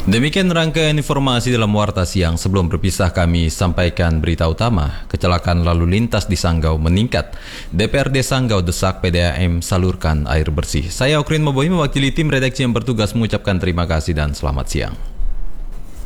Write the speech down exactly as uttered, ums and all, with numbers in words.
Demikian rangkaian informasi dalam Warta Siang. Sebelum berpisah kami sampaikan berita utama. Kecelakaan lalu lintas di Sanggau meningkat. D P R D Sanggau desak P D A M salurkan air bersih. Saya Okrin Moboy mewakili tim redaksi yang bertugas mengucapkan terima kasih dan selamat siang.